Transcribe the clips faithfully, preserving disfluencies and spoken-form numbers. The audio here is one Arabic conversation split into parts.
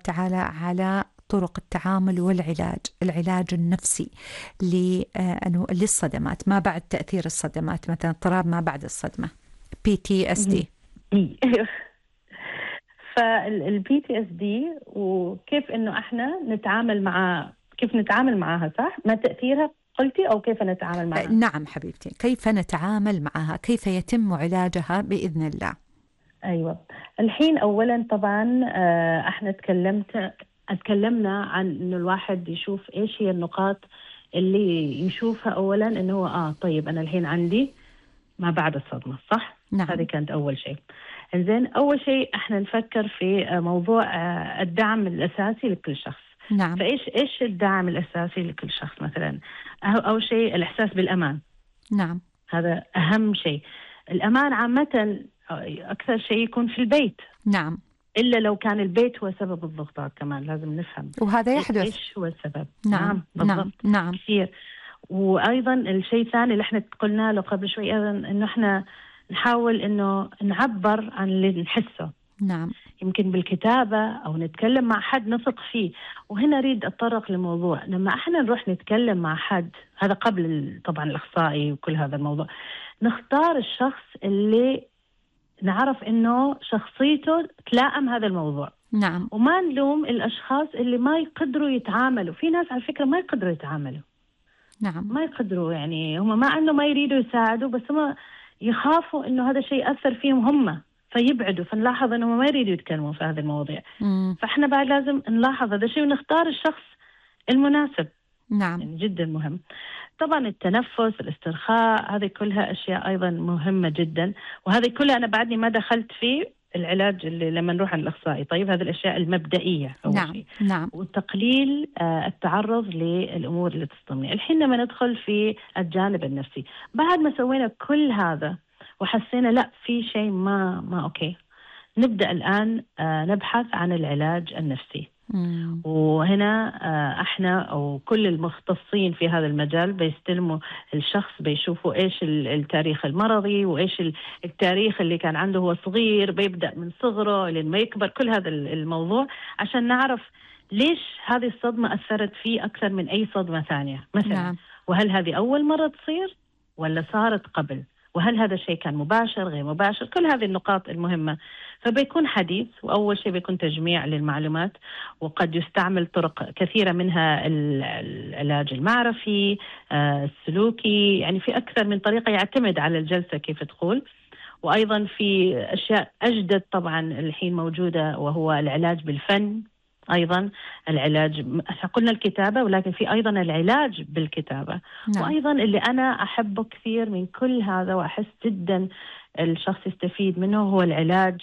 تعالى على طرق التعامل والعلاج، العلاج النفسي للصدمات ما بعد تأثير الصدمات، مثلا اضطراب ما بعد الصدمة، بي تي اس دي. فالبي تي اس دي وكيف انه احنا نتعامل مع كيف نتعامل معها، صح؟ ما تأثيرها قلتي أو كيف نتعامل معها؟ نعم حبيبتي، كيف نتعامل معها، كيف يتم علاجها بإذن الله. أيوة، الحين أولا طبعا احنا تكلمت اتكلمنا عن انه الواحد يشوف ايش هي النقاط اللي يشوفها اولا، انه هو اه طيب انا الحين عندي ما بعد الصدمة، صح؟ نعم. هذه كانت اول شيء. إنزين، اول شيء احنا نفكر في موضوع الدعم الاساسي لكل شخص. نعم. فايش ايش الدعم الاساسي لكل شخص؟ مثلا اول شيء الاحساس بالامان. نعم. هذا اهم شيء. الامان عامة اكثر شيء يكون في البيت. نعم. إلا لو كان البيت هو سبب الضغوطات، كمان لازم نفهم وهذا يحدث. إيش هو السبب. نعم. نعم بالضبط. نعم. نعم. كثير. وأيضا الشيء الثاني اللي احنا قلنا له قبل شوي أيضا، إنه احنا نحاول إنه نعبر عن اللي نحسه. نعم. يمكن بالكتابة أو نتكلم مع حد نثق فيه. وهنا أريد أتطرق لموضوع، لما احنا نروح نتكلم مع حد، هذا قبل طبعا الأخصائي وكل هذا الموضوع، نختار الشخص اللي نعرف إنه شخصيته تلائم هذا الموضوع. نعم. وما نلوم الأشخاص اللي ما يقدروا يتعاملوا. في ناس على فكرة ما يقدروا يتعاملوا. نعم. ما يقدروا، يعني هم ما أنه ما يريدوا يساعدوا، بس هم يخافوا إنه هذا الشيء أثر فيهم هم فيبعدوا، فنلاحظ إنهم ما يريدوا يتكلموا في هذه المواضيع. مم. فإحنا بعد لازم نلاحظ هذا الشيء ونختار الشخص المناسب. نعم. يعني جدا مهم. طبعا التنفس، الاسترخاء، هذه كلها أشياء أيضا مهمة جدا. وهذه كلها أنا بعدني ما دخلت في العلاج اللي لما نروح عند الأخصائي. طيب هذه الأشياء المبدئية أول نعم. شيء. نعم. وتقليل آه التعرض للأمور اللي تصدمني. الحين لما ندخل في الجانب النفسي، بعد ما سوينا كل هذا وحسينا لا في شيء ما ما أوكي، نبدأ الآن آه نبحث عن العلاج النفسي. مم. وهنا احنا او كل المختصين في هذا المجال بيستلموا الشخص، بيشوفوا ايش التاريخ المرضي وايش التاريخ اللي كان عنده هو صغير، بيبدأ من صغره لين ما يكبر، كل هذا الموضوع عشان نعرف ليش هذه الصدمة أثرت فيه أكثر من أي صدمة ثانية مثلا. نعم. وهل هذه أول مرة تصير ولا صارت قبل؟ وهل هذا الشيء كان مباشر غير مباشر؟ كل هذه النقاط المهمة. فبيكون حديث، وأول شيء بيكون تجميع للمعلومات، وقد يستعمل طرق كثيرة منها العلاج المعرفي، السلوكي، يعني في أكثر من طريقة يعتمد على الجلسة كيف تقول. وأيضا في أشياء أجدد طبعا الحين موجودة، وهو العلاج بالفن. أيضا العلاج، قلنا الكتابة، ولكن في أيضا العلاج بالكتابة. نعم. وأيضا اللي أنا أحبه كثير من كل هذا وأحس جدا الشخص يستفيد منه، هو العلاج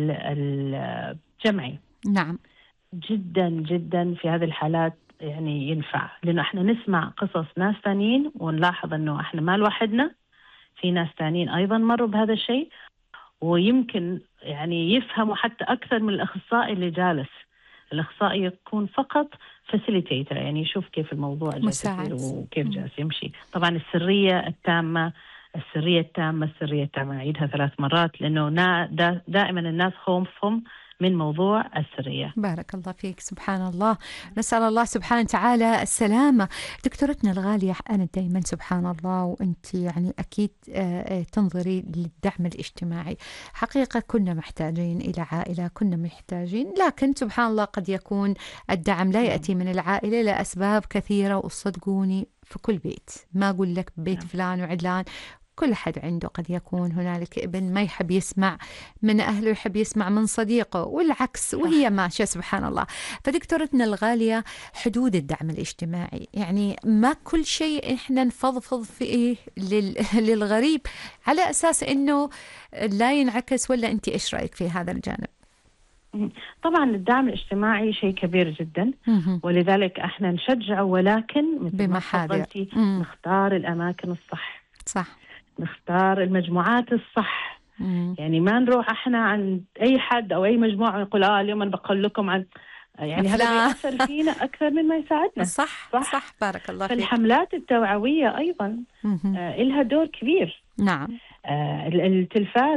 الجمعي. نعم. جدا جدا في هذه الحالات يعني ينفع، لأنه احنا نسمع قصص ناس ثانيين ونلاحظ أنه احنا ما لوحدنا، في ناس ثانيين أيضا مروا بهذا الشيء، ويمكن يعني يفهموا حتى أكثر من الأخصائي اللي جالس. الأخصائي يكون فقط فاسيليتيتر، يعني يشوف كيف الموضوع جالس يصير وكيف جالس يمشي. طبعا السرية التامة، السرية التامة السرية التامة أعيدها ثلاث مرات، لأنه دا دائما الناس خوفهم من موضوع السرية. بارك الله فيك. سبحان الله، نسأل الله سبحانه وتعالى السلامة. دكتورتنا الغالية، أنا دايما سبحان الله وأنت يعني أكيد تنظري للدعم الاجتماعي. حقيقة كنا محتاجين إلى عائلة، كنا محتاجين، لكن سبحان الله قد يكون الدعم لا يأتي من العائلة لأسباب كثيرة، وصدقوني في كل بيت، ما أقول لك بيت فلان وعلان، كل حد عنده قد يكون هنالك ابن ما يحب يسمع من أهله، يحب يسمع من صديقه، والعكس، وهي ماشية سبحان الله. فدكتورتنا الغالية، حدود الدعم الاجتماعي، يعني ما كل شيء إحنا نفضفض فيه للغريب على أساس إنه لا ينعكس، ولا أنت إيش رأيك في هذا الجانب؟ طبعا الدعم الاجتماعي شيء كبير جدا، ولذلك احنا نشجعه، ولكن مثل ما تفضلتي نختار الأماكن الصح. صح. نختار المجموعات الصح. مم. يعني ما نروح احنا عند اي حد او اي مجموعه ونقول اه اليوم انا بقول لكم عن، يعني هذا بيأثر فينا اكثر من ما يساعدنا. صح. صح. صح. بارك الله فيك. فالحملات التوعويه ايضا آه لها دور كبير. نعم. آه التلفاز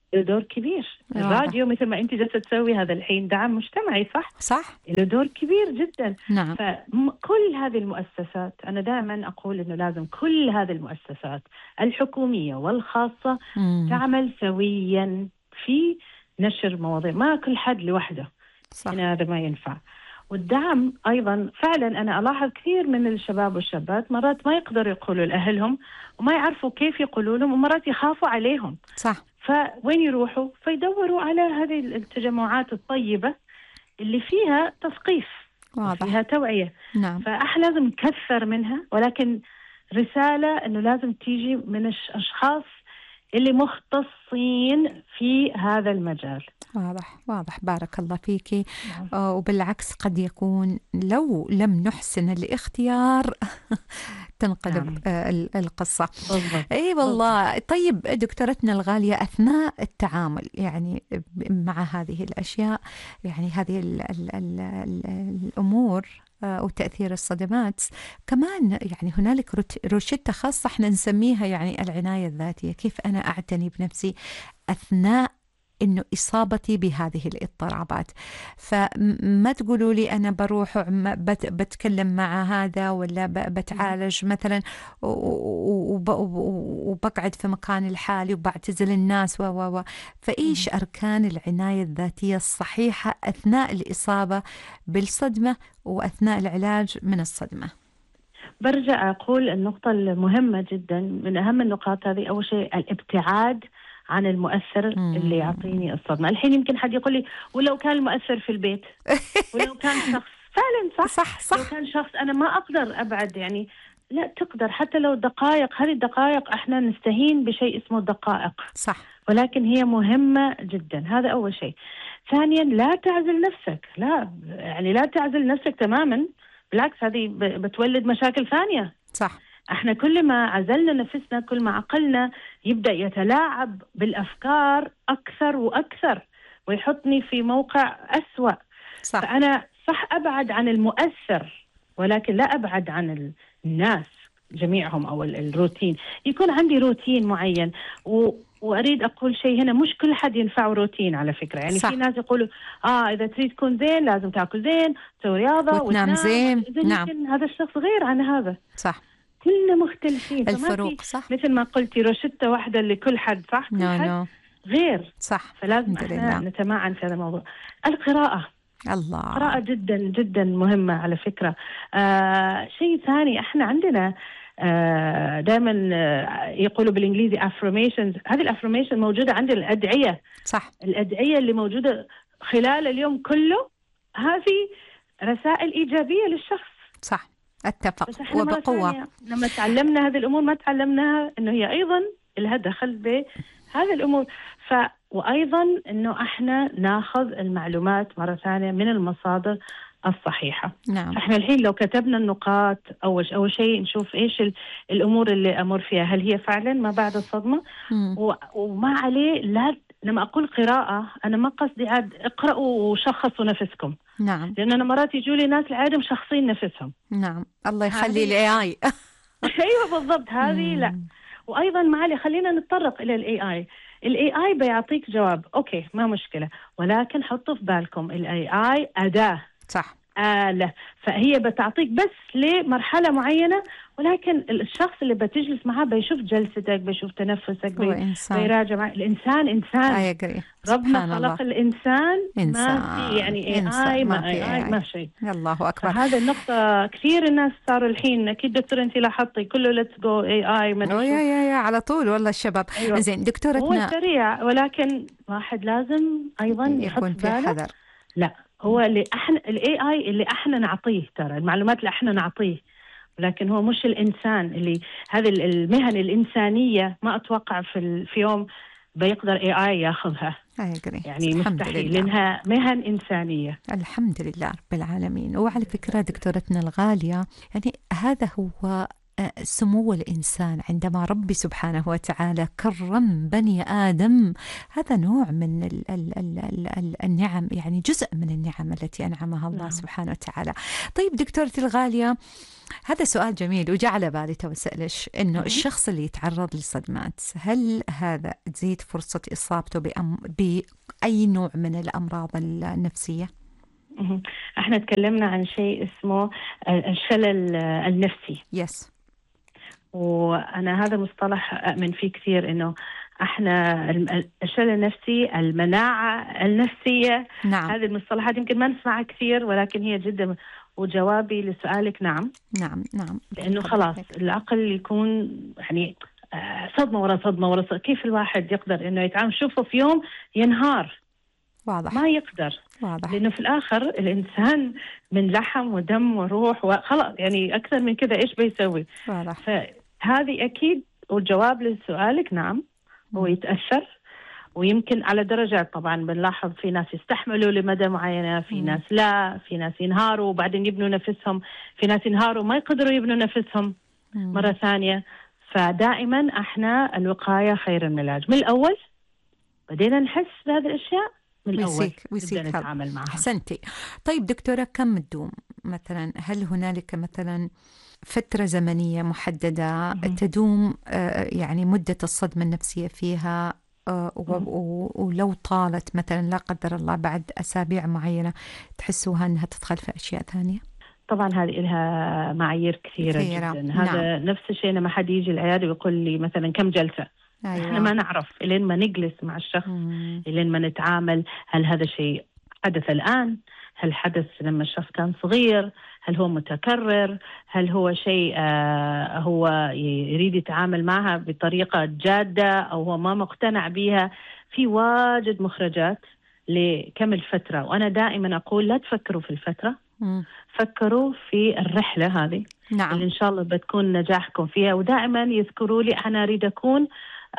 له دور كبير. الراديو مثل ما أنت جالسة تسوي هذا الحين دعم مجتمعي، صح؟ صح. له دور كبير جدا. نعم. فكل هذه المؤسسات أنا دائما أقول إنه لازم كل هذه المؤسسات الحكومية والخاصة مم. تعمل سويا في نشر مواضيع، ما كل حد لوحده. صح. هنا هذا ما ينفع. والدعم أيضا فعلا أنا ألاحظ كثير من الشباب والشابات مرات ما يقدروا يقولوا لأهلهم وما يعرفوا كيف يقولوا لهم، ومرات يخافوا عليهم. صح. فوين يروحوا؟ فيدوروا على هذه التجمعات الطيبة اللي فيها تثقيف، واضح. فيها توعية. نعم. فإحنا لازم نكثر منها، ولكن رسالة إنه لازم تيجي من الأشخاص اللي مختصين في هذا المجال. واضح واضح، بارك الله فيكي. نعم. آه وبالعكس قد يكون لو لم نحسن الاختيار تنقلب نعم. آه القصة. بالضبط. اي والله. طيب دكتورتنا الغالية، أثناء التعامل يعني مع هذه الأشياء، يعني هذه ال ال ال ال الأمور وتأثير الصدمات، كمان يعني هنالك روشتة خاصة احنا نسميها يعني العناية الذاتية. كيف أنا أعتني بنفسي أثناء إنه إصابتي بهذه الاضطرابات؟ فما تقولوا لي أنا بروح بت بتكلم مع هذا ولا بتعالج مثلا وبقعد في مكان الحالي وبعتزل الناس و و فإيش أركان العناية الذاتية الصحيحة أثناء الإصابة بالصدمة وأثناء العلاج من الصدمة؟ برجع أقول النقطة المهمة جدا من أهم النقاط هذه، أول شيء الابتعاد عن المؤثر مم. اللي يعطيني الصدمة. الحين يمكن حد يقول لي ولو كان المؤثر في البيت ولو كان شخص فعلا صح. صح صح. لو كان شخص أنا ما أقدر أبعد، يعني لا تقدر حتى لو دقائق. هذه الدقائق احنا نستهين بشيء اسمه دقائق، صح، ولكن هي مهمة جدا. هذا أول شيء. ثانيا لا تعزل نفسك، لا يعني لا تعزل نفسك تماما، بالعكس هذه بتولد مشاكل ثانية. صح. احنا كل ما عزلنا نفسنا كل ما عقلنا يبدأ يتلاعب بالأفكار أكثر وأكثر ويحطني في موقع أسوأ. صح. فأنا صح أبعد عن المؤثر، ولكن لا أبعد عن الناس جميعهم أو الروتين. يكون عندي روتين معين. و وأريد أقول شيء هنا، مش كل حد ينفع روتين على فكرة. يعني صح. في ناس يقولوا آه إذا تريد تكون زين لازم تأكل زين، تسوي رياضة وتنام زين. نعم. هذا الشخص غير عن هذا. صح. كلنا مختلفين. الفروق. صح. مثل ما قلتي روشتة واحدة لكل حد، صح. كل no, حد no. غير. صح. فلازم احنا نتمعن في هذا الموضوع. القراءة. الله. قراءة جدا جدا مهمة على فكرة. آه شيء ثاني، احنا عندنا آه دائما آه يقولوا بالانجليزي affirmations. هذه الافرميشن موجودة عند الأدعية. صح. الأدعية اللي موجودة خلال اليوم كله هذه رسائل إيجابية للشخص. صح. اتفق. بس احنا وبقوة. لما تعلمنا هذه الأمور ما تعلمناها إنه هي أيضا لها دخل بهذه الأمور. ف وأيضا إنه احنا ناخذ المعلومات مرة ثانية من المصادر الصحيحة. نعم. احنا الحين لو كتبنا النقاط أول أول شيء نشوف إيش الأمور اللي أمر فيها، هل هي فعلا ما بعد الصدمة. و... وما عليه. لا لما أقول قراءة أنا ما قصدي عاد اقرأوا وشخصوا نفسكم. نعم. لأن أنا مرات يجوا لي ناس العادة مشخصين نفسهم. نعم. الله يخلي الاي اي. ايوه بالضبط هذه. لا وايضا معلي خلينا نتطرق الى الاي اي. الاي اي بيعطيك جواب اوكي ما مشكله، ولكن حطوا في بالكم الاي اي اداه. صح. آلة. فهي بتعطيك بس لمرحله معينه، ولكن الشخص اللي بتجلس معاه بيشوف جلستك، بيشوف تنفسك، بي... بيراجع معك. الانسان انسان. I ربنا خلق الله. الانسان إنسان. ما في يعني اي اي ما اي اي ما شيء. الله اكبر. هذا النقطة كثير الناس صاروا الحين اكيد دكتور انت لاحظتي كله ليتس جو اي اي يا يا يا على طول والله الشباب. أيوة. زين دكتورتنا، هو سريع ولكن واحد لازم ايضا يكون في حذر. لا هو اللي احنا الاي اي اللي احنا نعطيه، ترى المعلومات اللي احنا نعطيه، لكن هو مش الانسان اللي هذه المهن الانسانية ما اتوقع في في يوم بيقدر اي اي ياخذها. يعني مستحيل لانها مهن انسانيه. الحمد لله رب العالمين. وعلى فكره دكتورتنا الغاليه، يعني هذا هو سمو الإنسان عندما ربي سبحانه وتعالى كرم بني آدم، هذا نوع من ال ال ال ال ال النعم، يعني جزء من النعم التي أنعمها الله نعم. سبحانه وتعالى. طيب دكتورتي الغالية، هذا سؤال جميل وجاء على بالي تو أسألش، إنه الشخص اللي يتعرض لصدمات، هل هذا تزيد فرصة إصابته بأم بأي نوع من الأمراض النفسية؟ احنا تكلمنا عن شيء اسمه الشلل النفسي. يس. وأنا هذا مصطلح أؤمن فيه كثير، إنه احنا الشلل النفسي، المناعة النفسية. نعم. هذه المصطلحات يمكن ما نسمعها كثير، ولكن هي جدا. وجوابي لسؤالك نعم. نعم نعم. لأنه خلاص العقل يكون يعني صدمة ورا صدمة ورا صدمة. كيف الواحد يقدر إنه يتعامل؟ شوفه في يوم ينهار. واضح. ما يقدر. واضح. لأنه في الآخر الإنسان من لحم ودم وروح وخلاص، يعني أكثر من كذا إيش بيسوي؟ واضح. فهذه أكيد. والجواب لسؤالك نعم، هو يتأثر، ويمكن على درجات. طبعا بنلاحظ في ناس يستحملوا لمدى معينة، في ناس لا، في ناس ينهاروا وبعدين يبنوا نفسهم، في ناس ينهاروا ما يقدروا يبنوا نفسهم مرة ثانية. فدائما احنا الوقاية خير من العلاج. من الأول بدينا نحس بهذه الأشياء، من الأول نبدأ نتعامل معها. أحسنتي. طيب دكتورة، كم تدوم مثلا؟ هل هنالك مثلا فترة زمنية محددة تدوم يعني مدة الصدمة النفسية فيها؟ ولو طالت مثلا لا قدر الله بعد أسابيع معينة، تحسوها أنها تدخل في أشياء ثانية؟ طبعا هذه لها معايير كثيرة, كثيرة. جدا. هذا نعم. نفس الشيء لما حد يجي العيادة ويقول لي مثلا كم جلسة. أيوة. احنا ما نعرف إلين ما نجلس مع الشخص، مم. إلين ما نتعامل. هل هذا شيء حدث الآن؟ هل حدث لما الشخص كان صغير؟ هل هو متكرر؟ هل هو شيء آه هو يريد يتعامل معها بطريقة جادة أو هو ما مقتنع بها؟ في واجد مخرجات لكم الفترة. وأنا دائما أقول لا تفكروا في الفترة، م. فكروا في الرحلة هذه. نعم. اللي إن شاء الله بتكون نجاحكم فيها. ودائما يذكروا لي أنا أريد أكون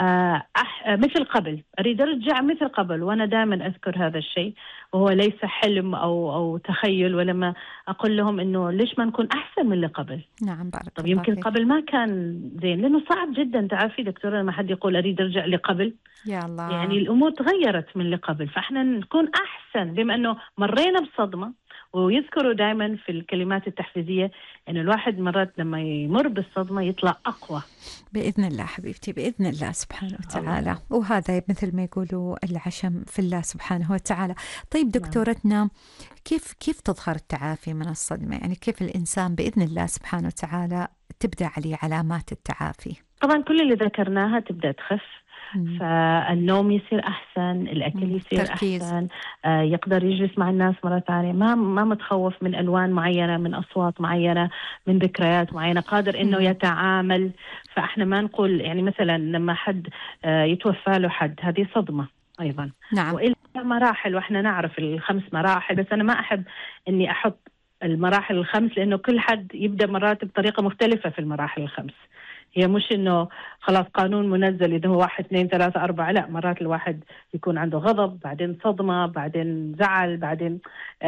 أح... مثل قبل، أريد أرجع مثل قبل. وأنا دائما أذكر هذا الشيء، وهو ليس حلم أو أو تخيل. ولما أقول لهم إنه ليش ما نكون أحسن من اللي قبل؟ نعم. بارك طب يمكن فيك. قبل ما كان زين، لأنه صعب جدا. تعرفي دكتورة لما حد يقول أريد أرجع لقبل، يا الله، يعني الأمور تغيرت من اللي قبل. فإحنا نكون أحسن بما أنه مرينا بصدمة. ويذكروا دائما في الكلمات التحفيزية إنه الواحد مرات لما يمر بالصدمة يطلع أقوى بإذن الله حبيبتي، بإذن الله سبحانه وتعالى. الله. وهذا مثل ما يقولوا العشم في الله سبحانه وتعالى. طيب دكتورتنا، كيف كيف تظهر التعافي من الصدمة؟ يعني كيف الإنسان بإذن الله سبحانه وتعالى تبدأ عليه علامات التعافي؟ طبعا كل اللي ذكرناها تبدأ تخف. مم. فالنوم يصير أحسن، الأكل يصير تركيز. أحسن، آه يقدر يجلس مع الناس مرة ثانية، ما ما متخوف من ألوان معينة، من أصوات معينة، من ذكريات معينة، قادر إنه يتعامل. فإحنا ما نقول يعني مثلا لما حد آه يتوفى له حد، هذه صدمة أيضا. نعم. وإلا مراحل، وإحنا نعرف الخمس مراحل، بس أنا ما أحب إني أحط المراحل الخمس، لأنه كل حد يبدأ مرات بطريقة مختلفة في المراحل الخمس. هي مش إنه خلاص قانون منزل إذا هو واحد اثنين ثلاثة أربعة، لا، مرات الواحد يكون عنده غضب، بعدين صدمة، بعدين زعل، بعدين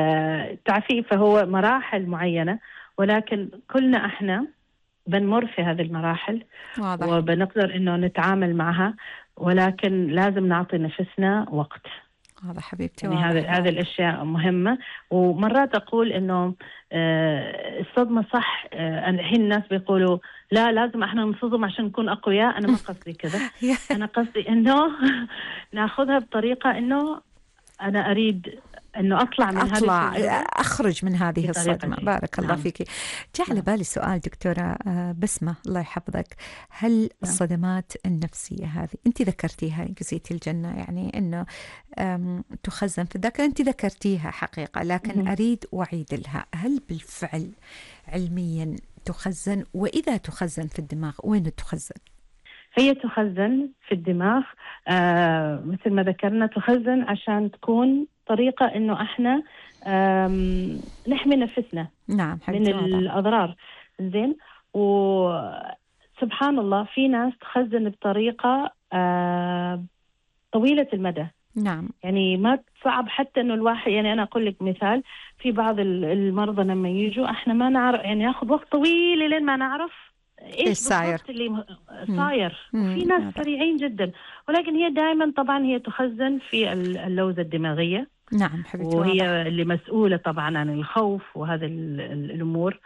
آه تعفي. فهو مراحل معينة، ولكن كلنا إحنا بنمر في هذه المراحل. واضح. وبنقدر إنه نتعامل معها، ولكن لازم نعطي نفسنا وقت. هذا حبيبتي، يعني هذا هذه الأشياء مهمة. ومرات أقول إنه آه الصدمة صح. آه الحين الناس بيقولوا لا لازم إحنا نصدم عشان نكون أقوياء. أنا ما قصدي كذا. أنا قصدي إنه نأخذها بطريقة إنه أنا أريد أنه أطلع من أطلع أخرج من هذه الصدمة. دي. بارك الله نعم. فيك. جاء على بالي سؤال دكتورة بسمة، الله يحفظك. هل نعم. الصدمات النفسية هذه أنت ذكرتيها، جزيتي الجنة، يعني أنه تخزن في الذاكرة، أنت ذكرتيها حقيقة، لكن م- أريد وأعيد لها. هل بالفعل علميا تخزن؟ وإذا تخزن في الدماغ وين تخزن؟ هي تخزن في الدماغ، آه مثل ما ذكرنا، تخزن عشان تكون طريقة إنه إحنا نحمي نفسنا نعم من الأضرار. زين. وسبحان الله في ناس تخزن بطريقة آه طويلة المدى. نعم. يعني ما صعب حتى إنه الواحد، يعني أنا أقول لك مثال، في بعض المرضى لما يجوا إحنا ما نعرف، يعني ياخذ وقت طويل لين ما نعرف ايش صاير بالضبط اللي صاير. مم. وفي ناس واضح. سريعين جدا، ولكن هي دائما طبعا هي تخزن في اللوزة الدماغية، نعم حبيبتي وهي واضح. اللي مسؤولة طبعا عن الخوف وهذا الأمور.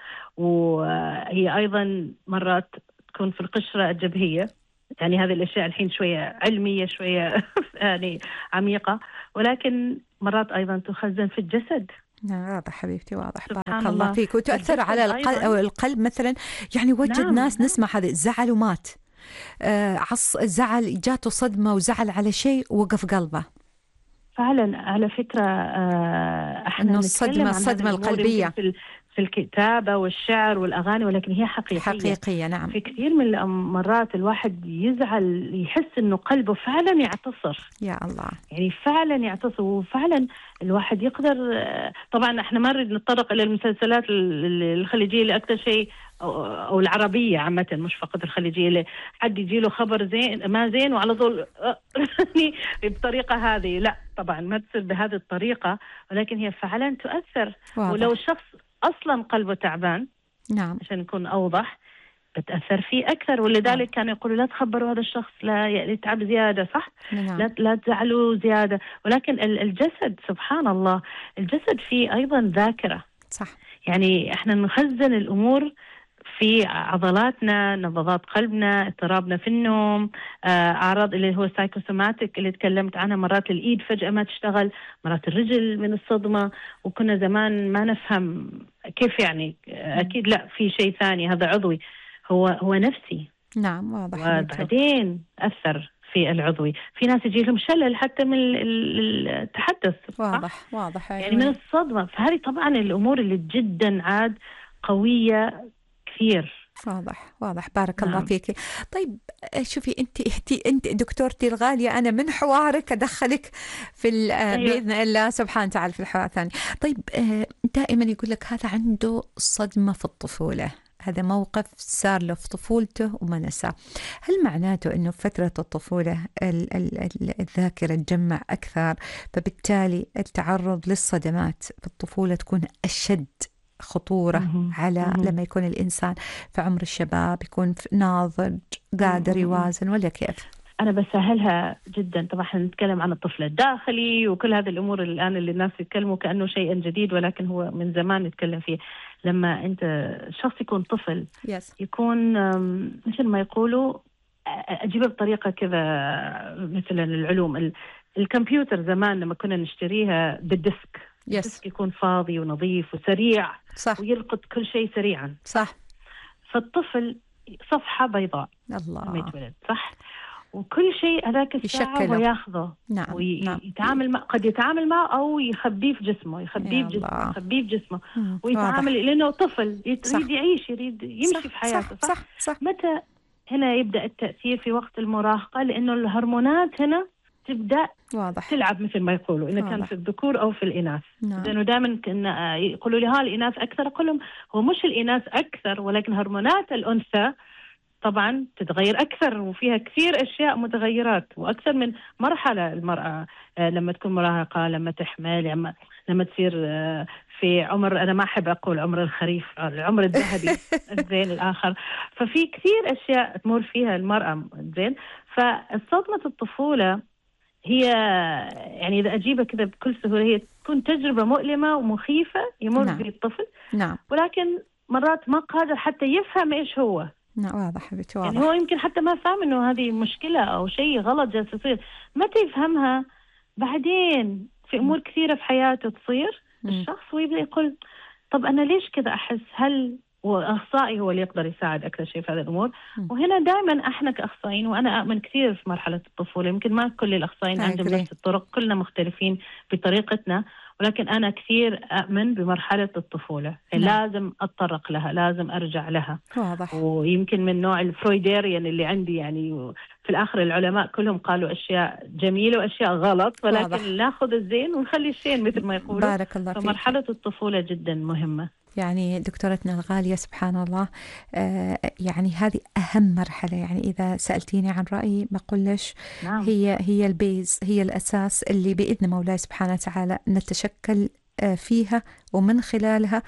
وهي أيضا مرات تكون في القشرة الجبهية. يعني هذه الأشياء الحين شوية علمية شوية يعني عميقة، ولكن مرات أيضا تخزن في الجسد. واضح حبيبتي واضح. بارك سبحان الله الله. فيك. وتؤثر على القلب أو القلب مثلا. يعني وجد نعم ناس نسمع هذا زعل ومات، آه عص زعل جاته صدمة وزعل على شيء وقف قلبه. فعلا على فكرة احنا إنه نتكلم الصدمة عن الصدمة هذه الأمور القلبية في في الكتابة والشعر والأغاني، ولكن هي حقيقية حقيقية. نعم. في كثير من المرات الواحد يزعل يحس إنه قلبه فعلا يعتصر. يا الله. يعني فعلا يعتصر، وفعلا الواحد يقدر. طبعا احنا ما نريد نتطرق إلى المسلسلات الخليجية اللي أكثر شيء، أو العربية عامة مش فقط الخليجية، اللي حد يجي له خبر زين ما زين وعلى طول بطريقة هذه. لا طبعا ما تصير بهذه الطريقة، ولكن هي فعلا تؤثر. واضح. ولو الشخص أصلا قلبه تعبان، نعم، عشان نكون أوضح، بتأثر فيه أكثر. ولذلك كانوا يقولوا لا تخبروا هذا الشخص لا يتعب زيادة، صح؟ نعم. لا لا تزعلوا زيادة. ولكن الجسد سبحان الله الجسد فيه أيضا ذاكرة. صح. يعني احنا نخزن الأمور في عضلاتنا، نبضات قلبنا، اضطرابنا في النوم، أعراض اللي هو سايكوسوماتيك اللي تكلمت عنها. مرات الإيد فجأة ما تشتغل، مرات الرجل من الصدمة، وكنا زمان ما نفهم كيف يعني. أكيد لا، في شيء ثاني، هذا عضوي، هو هو نفسي. نعم واضح. وبعدين أثر في العضوي. في ناس يجي لهم شلل حتى من التحدث. واضح واضح. يعني من الصدمة. فهذه طبعا الأمور اللي جدا عاد قوية كثير. واضح واضح. بارك نعم. الله فيك. طيب شوفي انت انت انت دكتورتي الغاليه، انا من حوارك ادخلك في أيوة. باذن الله سبحانه وتعالى في الحوار الثاني. طيب دائما يقول لك هذا عنده صدمه في الطفوله، هذا موقف صار له في طفولته وما نساه. هل معناته انه في فتره الطفوله الذاكره تجمع اكثر، فبالتالي التعرض للصدمات في الطفوله تكون اشد خطورة مم. على مم. لما يكون الإنسان في عمر الشباب، يكون ناضج قادر يوازن، ولا كيف؟ أنا بسهلها جدا. طبعا احنا نتكلم عن الطفل الداخلي وكل هذه الأمور الآن اللي الناس يتكلموا كأنه شيء جديد، ولكن هو من زمان نتكلم فيه. لما أنت شخص يكون طفل yes. يكون مثل ما يقولوا، أجيبه بطريقة كذا مثلا العلوم، الكمبيوتر زمان لما كنا نشتريها بالديسك yes. يكون فاضي ونظيف وسريع، صح. ويلقط كل شيء سريعا، صح. فالطفل صفحة بيضاء الله لما يتولد، صح، وكل شيء هذاك الساعة هو ياخذه. نعم. ويتعامل مع، قد يتعامل معه أو يخبيه في جسمه، يخبيه في جسمه يخبيه في جسمه مم. ويتعامل واضح. لأنه طفل يريد صح. يعيش، يريد يمشي صح. في حياته، صح. صح. صح. صح. متى هنا يبدأ التأثير؟ في وقت المراهقة، لأنه الهرمونات هنا تبدأ واضح. تلعب مثل ما يقولوا، إذا كان في الذكور أو في الإناث. نعم. لأنه دائما كنا يقولوا لي ها الإناث أكثر، أقول لهم هو مش الإناث أكثر، ولكن هرمونات الأنثى طبعا تتغير أكثر، وفيها كثير أشياء متغيرات، وأكثر من مرحلة. المرأة لما تكون مراهقة، لما تحمل، لما لما تصير في عمر، أنا ما أحب أقول عمر الخريف، العمر الذهبي زين الآخر. ففي كثير أشياء تمر فيها المرأة زين. فالصدمة الطفولة هي يعني إذا أجيبها كذا بكل سهولة، هي تكون تجربة مؤلمة ومخيفة يمر نعم. فيه الطفل. نعم. ولكن مرات ما قادر حتى يفهم إيش هو. نعم. واضح حبيبتي واضح. يعني هو يمكن حتى ما فاهم إنه هذه مشكلة أو شيء غلط جالس يصير. متى يفهمها؟ بعدين في أمور كثيرة في حياته تصير م. الشخص ويبدأ يقول طب أنا ليش كذا أحس؟ هل وأخصائي هو اللي يقدر يساعد أكثر شيء في هذه الأمور. م. وهنا دائما إحنا كأخصائيين، وأنا أؤمن كثير في مرحلة الطفولة، يمكن ما كل الأخصائيين عندهم نفس الطرق، كلنا مختلفين بطريقتنا، ولكن أنا كثير أؤمن بمرحلة الطفولة. م. لازم أتطرق لها، لازم أرجع لها. واضح. ويمكن من نوع الفرويديريان اللي عندي، يعني في الآخر العلماء كلهم قالوا أشياء جميلة وأشياء غلط، ولكن واضح. ناخذ الزين ونخلي الشين مثل ما يقولوا. بارك الله فيك. فمرحلة الطفولة جدا مهمة. يعني دكتورتنا الغالية سبحان الله، آه يعني هذه أهم مرحلة. يعني إذا سألتيني عن رأيي بقولش نعم. هي هي البيز، هي الأساس اللي بإذن مولاي سبحانه وتعالى نتشكل فيها ومن خلالها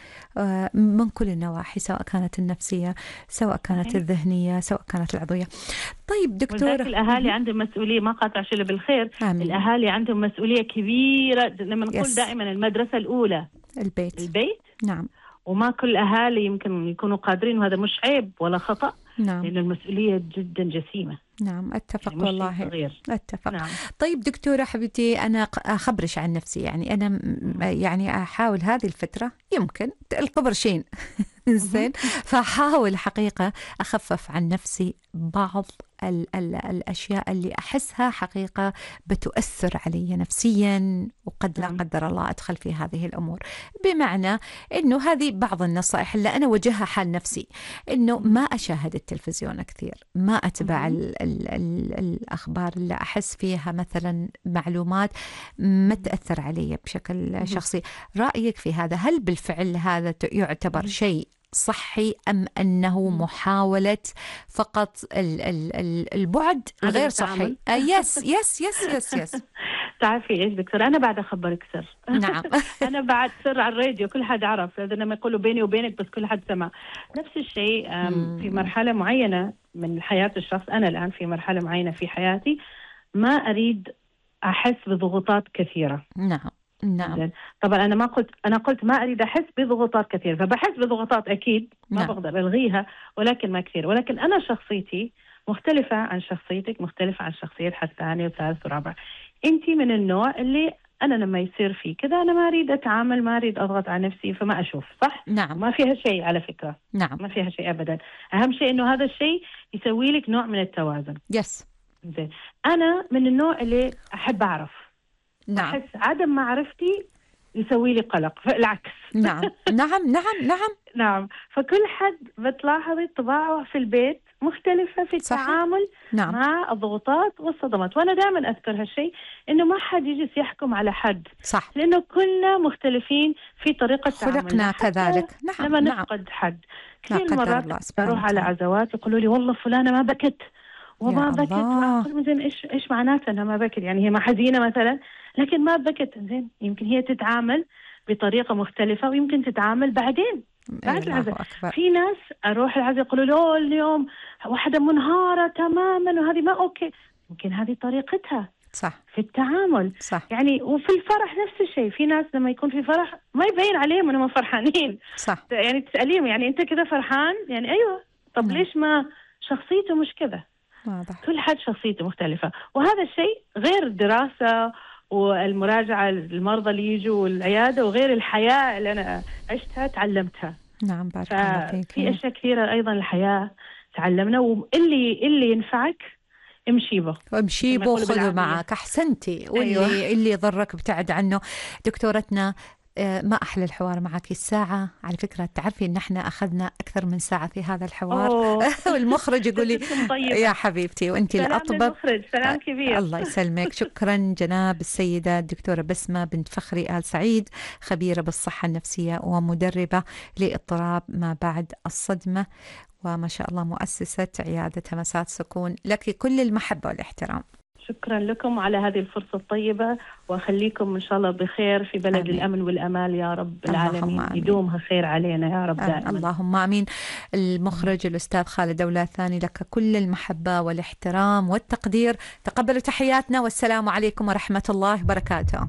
من كل النواحي، سواء كانت النفسية، سواء كانت الذهنية، سواء كانت العضوية. طيب دكتورة، الأهالي عندهم مسؤولية، ما قاطع شيء بالخير. آمين. الأهالي عندهم مسؤولية كبيرة. لما نقول دائما المدرسة الأولى البيت. البيت نعم. وما كل الأهالي يمكن يكونوا قادرين، وهذا مش عيب ولا خطأ. نعم. لأن المسؤولية جدا جسيمة. نعم أتفق يعني والله أتفق. نعم. طيب دكتورة حبيبتي، أنا أخبرش عن نفسي، يعني أنا يعني أحاول هذه الفترة يمكن القبر شين زين، فأحاول حقيقة أخفف عن نفسي بعض ال ال الأشياء اللي أحسها حقيقة بتؤثر علي نفسيا، وقد لا قدر الله أدخل في هذه الأمور. بمعنى أنه هذه بعض النصائح اللي أنا وجهها حال نفسي، أنه ما أشاهد التلفزيون كثير، ما أتبع ال ال ال الأخبار اللي أحس فيها مثلا معلومات ما تأثر علي بشكل شخصي. رأيك في هذا؟ هل بالفعل هذا يعتبر شيء صحي أم أنه محاولة فقط ال ال ال البعد غير صحي؟ آه يس يس يس يس يس تعرفي إيش دكتور، أنا بعد أخبرك سر. نعم. أنا بعد سر على الراديو، كل حد عرف، لما يقولوا بيني وبينك بس كل حد سمع. نفس الشيء في مرحلة معينة من حياة الشخص. أنا الآن في مرحلة معينة في حياتي ما أريد أحس بضغوطات كثيرة. نعم. نعم. طبعا أنا ما قلت أنا قلت ما أريد أحس بضغوطات كثير، فبحس بضغوطات أكيد ما نعم. بقدر ألغيها، ولكن ما كثير. ولكن أنا شخصيتي مختلفة عن شخصيتك، مختلفة عن شخصية حد ثاني وثالث ورابع. أنتي من النوع اللي أنا لما يصير في كذا أنا ما أريد أتعامل، ما أريد أضغط على نفسي، فما أشوف. صح؟ نعم. ما فيها شيء على فكرة. نعم. ما فيها شيء أبدا. أهم شيء إنه هذا الشيء يسوي لك نوع من التوازن. يس. زين. أنا من النوع اللي أحب أعرف. نعم. أحس عدم معرفتي يسوي لي قلق، فالعكس. نعم نعم نعم نعم نعم. فكل حد بتلاحظي طباعه في البيت مختلفة في صحيح. التعامل نعم. مع الضغوطات والصدمات. وأنا دائما أذكر هالشيء، إنه ما حد يجلس يحكم على حد. صح. لأنه كلنا مختلفين في طريقة تعاملنا. خلقنا كذلك. نعم. لما نعم. نفقد حد كثير لا مرات بروح على عزوات يقولوا لي والله فلانة ما بكت وما بكت. أقول زين إيش إيش معناته أنها ما بكت؟ يعني هي ما حزينة مثلا لكن ما بكت. زين، يمكن هي تتعامل بطريقة مختلفة، ويمكن تتعامل بعدين بعد العزاء. في ناس أروح العزاء يقولوا له اليوم واحدة منهارة تماما وهذه ما أوكي. يمكن هذه طريقتها. صح. في التعامل. صح. يعني وفي الفرح نفس الشيء. في ناس لما يكون في فرح ما يبين عليهم أنهم فرحانين. صح. يعني تسأليهم يعني أنت كذا فرحان؟ يعني أيوة. طب نعم. ليش ما شخصيته مش كذا؟ واضح. كل حد شخصيته مختلفة. وهذا الشيء غير الدراسة والمراجعة المرضى اللي يجوا والعيادة، وغير الحياة اللي أنا عشتها تعلمتها. نعم بارك الله فيك. في أشياء كثيرة أيضا الحياة تعلمنا، واللي اللي ينفعك امشي به امشي به وخذه معك. أحسنتي. واللي أيوة. اللي يضرك ابتعد عنه. دكتورتنا ما أحلى الحوار معك الساعة. على فكرة تعرفي إن احنا أخذنا أكثر من ساعة في هذا الحوار. والمخرج يقول لي يا حبيبتي وأنت الأطبب. سلام كبير. الله يسلمك. شكرا جناب السيدة الدكتورة بسمة بنت فخري آل سعيد، خبيرة بالصحة النفسية ومدربة لاضطراب ما بعد الصدمة، وما شاء الله مؤسسة عيادة همسات سكون. لك كل المحبة والاحترام. شكرا لكم على هذه الفرصة الطيبة، وأخليكم إن شاء الله بخير في بلد آمين. الأمن والأمان يا رب العالمين. يدومها خير علينا يا رب دائما. اللهم آمين. المخرج الأستاذ خالد دولة ثاني، لك كل المحبة والاحترام والتقدير. تقبلوا تحياتنا والسلام عليكم ورحمة الله وبركاته.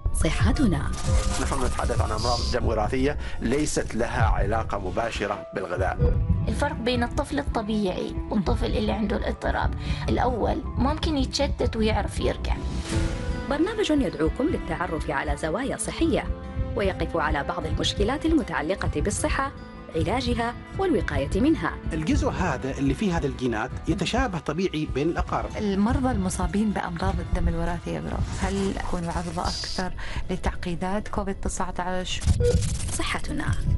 صحتنا. نحن نتحدث عن أمراض دم وراثية ليست لها علاقة مباشرة بالغذاء. الفرق بين الطفل الطبيعي والطفل اللي عنده الاضطراب، الأول ممكن يتشتت ويعرف يرجع. برنامج يدعوكم للتعرف على زوايا صحية، ويقف على بعض المشكلات المتعلقة بالصحة، علاجها والوقاية منها. الجزء هذا اللي فيه هذا الجينات يتشابه طبيعي بين الأقارب. المرضى المصابين بأمراض الدم الوراثية هل يكونوا عرضة أكثر لتعقيدات كوفيد تسعة عشر؟ صحتنا.